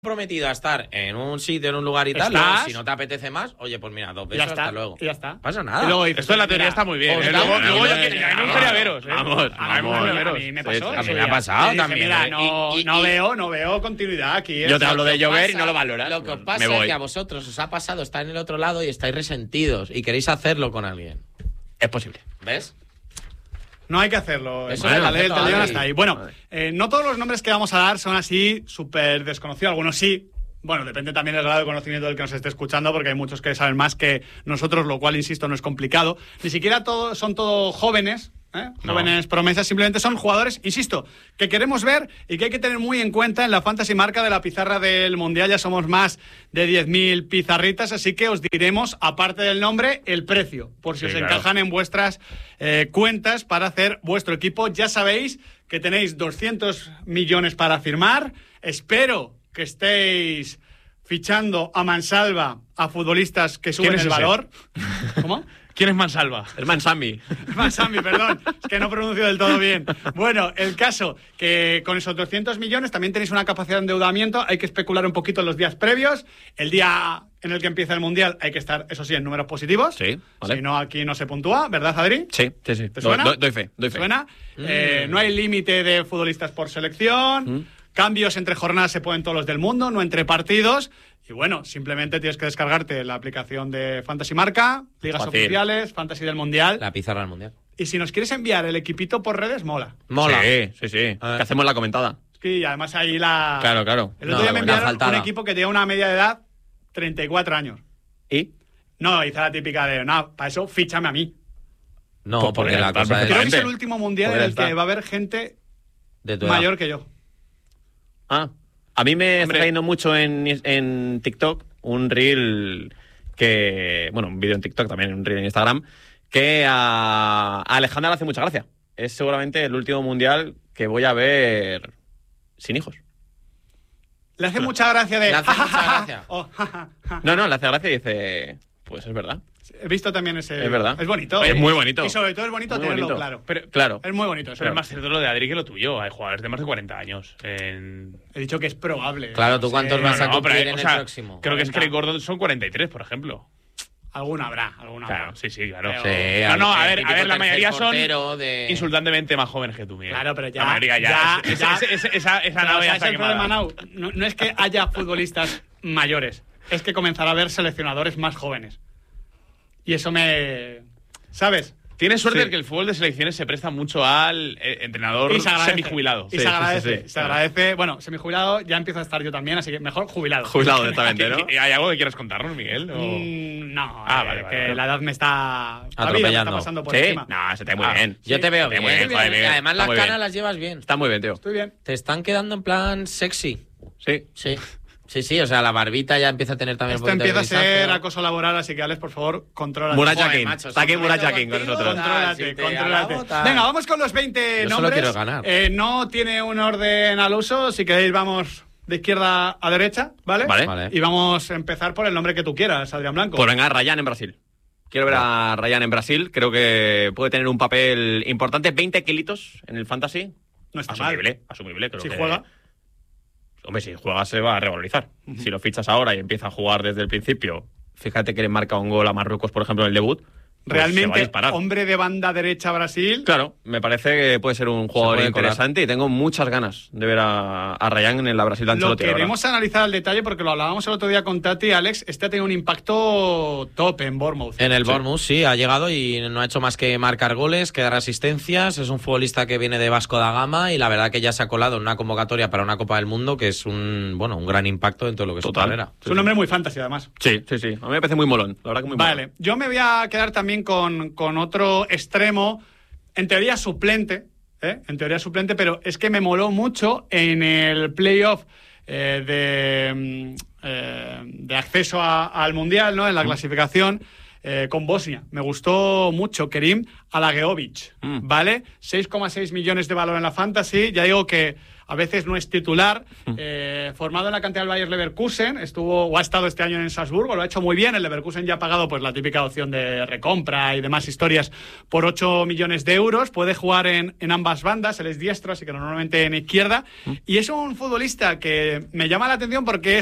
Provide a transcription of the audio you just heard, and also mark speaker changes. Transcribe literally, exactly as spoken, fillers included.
Speaker 1: prometido a estar en un sitio, en un lugar y tal, luego, si no te apetece más, oye, pues mira, dos besos, hasta luego.
Speaker 2: Y ya está.
Speaker 1: No pasa nada.
Speaker 2: Luego,
Speaker 3: esto en la teoría está muy bien. ¿eh? Luego, luego yo quiero, a mí me gustaría veros. ¿eh?
Speaker 4: Vamos,
Speaker 3: a mí me gustaría veros.
Speaker 2: A mí me pasó.
Speaker 1: A mí me ha pasado también.
Speaker 2: Mira,
Speaker 1: ¿eh?
Speaker 2: no,
Speaker 1: y, y,
Speaker 2: no
Speaker 1: y,
Speaker 2: veo, no veo continuidad aquí. ¿eh?
Speaker 4: Yo te hablo de llover
Speaker 1: pasa,
Speaker 4: y no lo valoras.
Speaker 1: Lo que os
Speaker 4: Me
Speaker 1: pasa
Speaker 4: voy.
Speaker 1: es que a vosotros os ha pasado estar en el otro lado y estáis resentidos y queréis hacerlo con alguien.
Speaker 4: Es posible.
Speaker 1: ¿Ves?
Speaker 2: No hay que hacerlo.
Speaker 1: Eso
Speaker 2: Vale,
Speaker 1: hay que
Speaker 2: la ley del
Speaker 1: hacerlo,
Speaker 2: talión
Speaker 1: Adri.
Speaker 2: hasta ahí. Bueno, eh, no todos los nombres que vamos a dar son así súper desconocidos. Algunos sí. Bueno, depende también del grado de conocimiento del que nos esté escuchando, porque hay muchos que saben más que nosotros, lo cual, insisto, no es complicado. Ni siquiera todos son todos jóvenes, ¿eh?
Speaker 4: No.
Speaker 2: Jóvenes promesas, simplemente son jugadores, insisto, que queremos ver y que hay que tener muy en cuenta en la fantasy marca de la pizarra del Mundial. Ya somos más de diez mil pizarritas, así que os diremos, aparte del nombre, el precio, por si
Speaker 3: Sí,
Speaker 2: os
Speaker 3: claro.
Speaker 2: encajan en vuestras eh, cuentas para hacer vuestro equipo. Ya sabéis que tenéis doscientos millones para firmar. Espero que estéis fichando a mansalva a futbolistas que suben
Speaker 3: ¿Quién es
Speaker 2: el
Speaker 3: ese?
Speaker 2: valor. ¿Cómo?
Speaker 3: ¿Quién es Mansalva?
Speaker 4: Es Mansami.
Speaker 2: Mansami, perdón, es que no pronuncio del todo bien. Bueno, el caso que con esos doscientos millones también tenéis una capacidad de endeudamiento, hay que especular un poquito en los días previos. El día en el que empieza el Mundial hay que estar, eso sí, en números positivos.
Speaker 4: Sí, vale.
Speaker 2: Si no, aquí no se puntúa, ¿verdad, Adri?
Speaker 4: Sí, sí, sí.
Speaker 2: ¿Te
Speaker 4: Do-
Speaker 2: suena?
Speaker 4: do- doy fe, doy fe.
Speaker 2: ¿Suena?
Speaker 1: Mm.
Speaker 2: Eh, no hay límite de futbolistas por selección.
Speaker 4: Mm.
Speaker 2: Cambios entre jornadas se pueden todos los del mundo, no entre partidos. Y bueno, simplemente tienes que descargarte la aplicación de Fantasy Marca, ligas
Speaker 4: Fácil.
Speaker 2: oficiales, Fantasy del Mundial.
Speaker 1: La pizarra del Mundial.
Speaker 2: Y si nos quieres enviar el equipito por redes, mola.
Speaker 1: Mola.
Speaker 4: Sí, sí, sí.
Speaker 1: A ver.
Speaker 4: Que hacemos la comentada.
Speaker 2: Es que y además ahí la...
Speaker 4: Claro, claro.
Speaker 2: El otro
Speaker 1: No,
Speaker 2: día me
Speaker 1: una
Speaker 2: enviaron
Speaker 1: faltada.
Speaker 2: un equipo que tenía una media de edad treinta y cuatro años.
Speaker 4: ¿Y?
Speaker 2: No, hice la típica de, no, para eso fíchame a mí.
Speaker 1: No,
Speaker 4: Pues
Speaker 1: porque
Speaker 4: podría
Speaker 1: la
Speaker 4: estar
Speaker 1: cosa es
Speaker 2: Creo que es
Speaker 4: Perfectamente.
Speaker 2: el último mundial en
Speaker 4: Podría
Speaker 2: el que
Speaker 4: estar.
Speaker 2: va a haber gente
Speaker 1: de tu edad.
Speaker 2: mayor que yo.
Speaker 4: Ah, a mí me
Speaker 3: Hombre.
Speaker 4: está yendo mucho en, en TikTok un reel que... Bueno, un vídeo en TikTok, también un reel en Instagram, que a, a Alejandra le hace mucha gracia. Es seguramente el último mundial que voy a ver sin hijos.
Speaker 2: Le hace mucha gracia de...
Speaker 1: Le hace mucha gracia.
Speaker 2: o, ja, ja, ja.
Speaker 4: No, no, le hace gracia y dice... Pues es verdad.
Speaker 2: He visto también ese...
Speaker 4: Es verdad.
Speaker 2: Es bonito.
Speaker 4: Es muy bonito.
Speaker 2: Y sobre todo es bonito
Speaker 4: Muy
Speaker 2: tenerlo
Speaker 4: bonito.
Speaker 2: claro.
Speaker 3: Pero,
Speaker 4: Claro.
Speaker 2: Es muy bonito eso.
Speaker 3: pero es más cierto lo de Adri que lo tuyo. Hay jugadores de más de cuarenta años. En...
Speaker 2: He dicho que es probable.
Speaker 1: Claro,
Speaker 2: No
Speaker 1: ¿tú
Speaker 2: sé,
Speaker 1: cuántos vas a
Speaker 3: No, no, pero
Speaker 1: cumplir
Speaker 3: hay-
Speaker 1: en
Speaker 3: o
Speaker 1: el
Speaker 3: sea,
Speaker 1: próximo?
Speaker 3: Creo que es
Speaker 2: cuarenta.
Speaker 3: Craig Gordon son cuarenta y tres, por ejemplo.
Speaker 2: Alguna habrá, alguna
Speaker 3: Claro,
Speaker 2: habrá.
Speaker 3: sí, sí, claro.
Speaker 2: Pero-
Speaker 1: Sí,
Speaker 3: No, no, a
Speaker 1: el
Speaker 3: ver, a
Speaker 1: típico
Speaker 3: ver, la
Speaker 1: tercer
Speaker 3: mayoría son
Speaker 1: portero de...
Speaker 3: insultantemente más jóvenes que tú, Miguel.
Speaker 2: Claro, pero ya-
Speaker 3: La mayoría ya.
Speaker 2: ya-
Speaker 3: es-
Speaker 2: ya-
Speaker 3: es- es- es- esa esa
Speaker 2: Pero,
Speaker 3: nave ya
Speaker 2: ¿sabes
Speaker 3: está
Speaker 2: el problema,
Speaker 3: quemada.
Speaker 2: Nau? No, no es que haya futbolistas mayores, es que comenzará a haber seleccionadores más jóvenes. Y eso me... ¿Sabes?
Speaker 3: Tienes suerte
Speaker 2: Sí.
Speaker 3: de que el fútbol de selecciones se presta mucho al eh, entrenador
Speaker 2: Y se agradece.
Speaker 3: semijubilado.
Speaker 2: Y
Speaker 4: Sí,
Speaker 2: se
Speaker 4: sí,
Speaker 2: agradece.
Speaker 4: sí, sí.
Speaker 2: Se agradece. Bueno, semijubilado ya empiezo a estar yo también, así que mejor jubilado.
Speaker 4: Jubilado directamente, ¿no?
Speaker 3: ¿Y- y ¿Hay algo que quieras contarnos, Miguel? ¿O-
Speaker 2: Mm, no,
Speaker 3: Ah,
Speaker 2: eh,
Speaker 3: vale, vale,
Speaker 2: que
Speaker 3: vale.
Speaker 2: la edad me está... La vida me está
Speaker 1: Atropellando.
Speaker 2: pasando por
Speaker 4: ¿Sí?
Speaker 2: encima.
Speaker 4: No, se te ve muy
Speaker 3: Ah,
Speaker 4: bien.
Speaker 1: Yo te veo
Speaker 4: Está
Speaker 1: bien.
Speaker 4: muy bien, joder, Miguel.
Speaker 1: Además,
Speaker 4: Está
Speaker 1: las
Speaker 4: muy
Speaker 1: canas
Speaker 4: bien.
Speaker 1: las llevas bien.
Speaker 4: Está muy bien, tío.
Speaker 2: Estoy bien.
Speaker 1: Te están quedando en plan sexy.
Speaker 4: Sí.
Speaker 1: Sí. Sí, sí, o sea, la barbita ya empieza a tener también
Speaker 2: Esto
Speaker 1: un poquito de
Speaker 2: empieza a ser
Speaker 1: grisáceo.
Speaker 2: acoso laboral, así que Alex, por favor, controla.
Speaker 4: Murat
Speaker 1: Joder,
Speaker 4: Yakin.
Speaker 1: macho,
Speaker 4: Está aquí
Speaker 1: si me
Speaker 4: Murat
Speaker 1: meto
Speaker 4: Yakin con
Speaker 1: contigo,
Speaker 4: nosotros.
Speaker 1: tal.
Speaker 2: Contrólate,
Speaker 1: si te
Speaker 2: contrólate.
Speaker 1: alabo, tal.
Speaker 2: Venga, vamos con los veinte
Speaker 1: Yo solo
Speaker 2: nombres.
Speaker 1: quiero ganar.
Speaker 2: Eh, no tiene un orden al uso. Si queréis, vamos de izquierda a derecha, ¿vale?
Speaker 4: Vale.
Speaker 1: Vale.
Speaker 2: Y vamos a empezar por el nombre que tú quieras, Adrián Blanco.
Speaker 4: Pues venga, Ryan en Brasil. Quiero ver a Ryan en Brasil. Creo que puede tener un papel importante. veinte kilitos en el fantasy.
Speaker 2: No está
Speaker 4: Asumible,
Speaker 2: mal.
Speaker 4: asumible. Creo
Speaker 2: Si
Speaker 4: que-
Speaker 2: juega.
Speaker 4: Hombre, si juega se va a revalorizar. Si lo fichas ahora y empieza a jugar desde el principio, fíjate que le marca un gol a Marruecos, por ejemplo, en el debut. pues se va a
Speaker 2: Realmente,
Speaker 4: disparar.
Speaker 2: hombre de banda derecha Brasil.
Speaker 4: Claro, me parece que puede ser un jugador
Speaker 1: puede
Speaker 4: interesante y tengo muchas ganas de ver a, a Ryan en la Brasil de
Speaker 2: Lo
Speaker 4: Ancelotti. la verdad.
Speaker 2: queremos analizar al detalle porque lo hablábamos el otro día con Tati y Alex. Este ha tenido un impacto top en Bournemouth.
Speaker 1: En el
Speaker 2: Sí.
Speaker 1: Bournemouth, sí, ha llegado y no ha hecho más que marcar goles, que dar asistencias. Es un futbolista que viene de Vasco da Gama y la verdad que ya se ha colado en una convocatoria para una Copa del Mundo, que es un bueno un gran impacto en todo lo que es su
Speaker 4: Total.
Speaker 1: carrera.
Speaker 2: Es un hombre muy fantasy, además.
Speaker 4: Sí, sí, sí. A mí me parece muy molón. La verdad que muy molón.
Speaker 2: Vale, yo me voy a quedar también con, con otro extremo, en teoría suplente, ¿eh? En teoría suplente, pero es que me moló mucho en el playoff eh, de, mm, eh, de acceso a- al Mundial, ¿no? En la clasificación. eh, con Bosnia. Me gustó mucho Kerim Alageovic,
Speaker 4: Mm.
Speaker 2: ¿vale? seis coma seis millones de valor en la Fantasy. Ya digo que a veces no es titular. Eh, formado en la cantera del Bayer Leverkusen, estuvo o ha estado este año en Salzburgo, lo ha hecho muy bien. El Leverkusen ya ha pagado pues la típica opción de recompra y demás historias por ocho millones de euros. Puede jugar en, en ambas bandas. Él es diestro, así que normalmente en izquierda. Y es un futbolista que me llama la atención porque es